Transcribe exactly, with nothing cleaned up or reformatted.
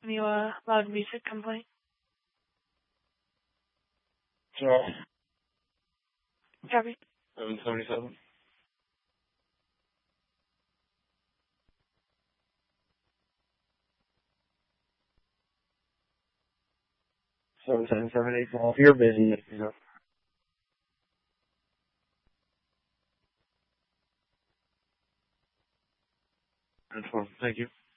new uh, loud music complaint. Sure. Copy. seven seventy-seven. seven seven seven eight five. You're busy, you know. That's fine. Thank you.